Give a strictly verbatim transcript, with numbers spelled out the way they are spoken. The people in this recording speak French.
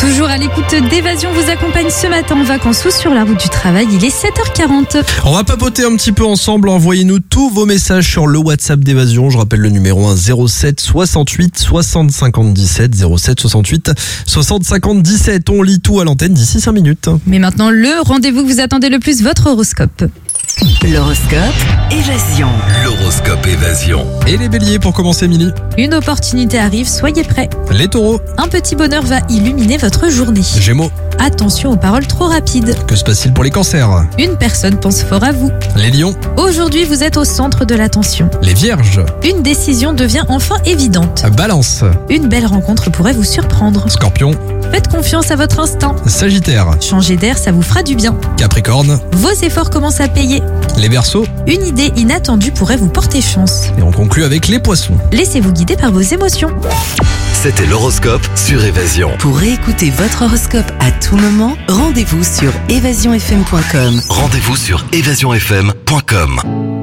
Toujours à l'écoute d'Évasion, vous accompagne ce matin en vacances ou sur la route du travail. Il est sept heures quarante. On va papoter un petit peu ensemble. Envoyez-nous tous vos messages sur le WhatsApp d'Évasion. Je rappelle le numéro un zéro sept soixante-huit soixante cinquante dix-sept zéro sept soixante-huit soixante cinquante dix-sept. On lit tout à l'antenne d'ici cinq minutes. Mais maintenant, le rendez-vous que vous attendez le plus, votre horoscope. L'horoscope Évasion. L'horoscope Évasion. Et les béliers pour commencer, Émilie. Une opportunité arrive, soyez prêts. Les taureaux. Un petit bonheur va illuminer votre journée. Gémeaux. Attention aux paroles trop rapides. Que se passe-t-il pour les cancers? Une personne pense fort à vous. Les lions. Aujourd'hui, vous êtes au centre de l'attention. Les vierges. Une décision devient enfin évidente. Balance. Une belle rencontre pourrait vous surprendre. Scorpion. Faites confiance à votre instinct. Sagittaire. Changer d'air, ça vous fera du bien. Capricorne. Vos efforts commencent à payer. Les verseaux. Une idée inattendue pourrait vous porter chance. Et on conclut avec les poissons. Laissez-vous guider par vos émotions. C'était l'horoscope sur Évasion. Pour écouter votre horoscope à tout moment, rendez-vous sur évasion f m point com. Rendez-vous sur évasion f m point com.